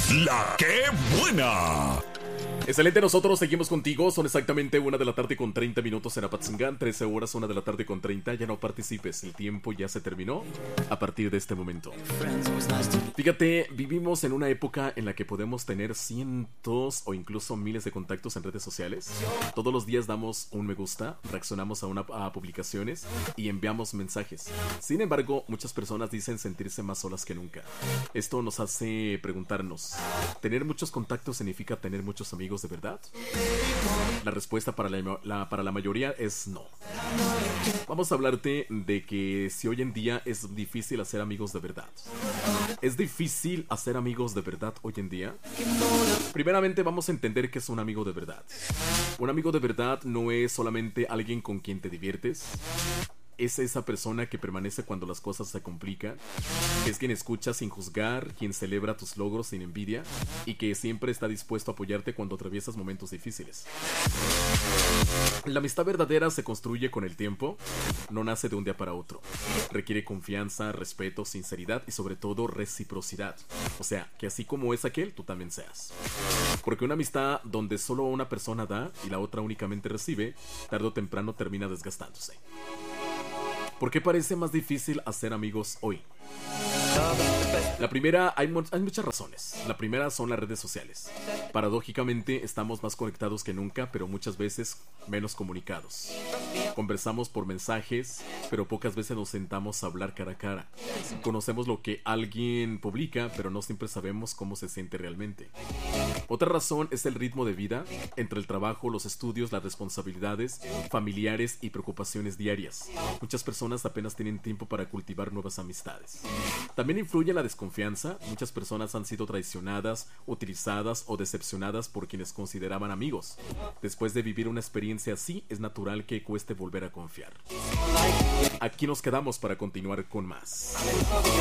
La que buena. Excelente, nosotros seguimos contigo. Son exactamente 1:30 en Apatzingán, 13 horas, 1:30. Ya no participes, el tiempo ya se terminó a partir de este momento. Fíjate, vivimos en una época en la que podemos tener cientos o incluso miles de contactos en redes sociales. Todos los días damos un me gusta, reaccionamos a publicaciones y enviamos mensajes. Sin embargo, muchas personas dicen sentirse más solas que nunca. Esto nos hace preguntarnos, ¿tener muchos contactos significa tener muchos amigos de verdad? La respuesta para la mayoría es no. Vamos a hablarte de que si hoy en día es difícil hacer amigos de verdad. ¿Es difícil hacer amigos de verdad hoy en día? Primeramente vamos a entender qué es un amigo de verdad. Un amigo de verdad no es solamente alguien con quien te diviertes. Es esa persona que permanece cuando las cosas se complican, es quien escucha sin juzgar, quien celebra tus logros sin envidia y que siempre está dispuesto a apoyarte cuando atraviesas momentos difíciles. La amistad verdadera se construye con el tiempo, no nace de un día para otro. Requiere confianza, respeto, sinceridad y sobre todo reciprocidad. O sea, que así como es aquel, tú también seas. Porque una amistad donde solo una persona da y la otra únicamente recibe, tarde o temprano termina desgastándose. ¿Por qué parece más difícil hacer amigos hoy? La primera, hay muchas razones. La primera son las redes sociales. Paradójicamente estamos más conectados que nunca, pero muchas veces menos comunicados. Conversamos por mensajes, pero pocas veces nos sentamos a hablar cara a cara. Conocemos lo que alguien publica, pero no siempre sabemos cómo se siente realmente. Otra razón es el ritmo de vida, entre el trabajo, los estudios, las responsabilidades familiares y preocupaciones diarias. Muchas personas apenas tienen tiempo para cultivar nuevas amistades. También influye la desconfianza. Muchas personas han sido traicionadas, utilizadas o decepcionadas por quienes consideraban amigos. Después de vivir una experiencia así, es natural que cueste volver a confiar. Aquí nos quedamos para continuar con más.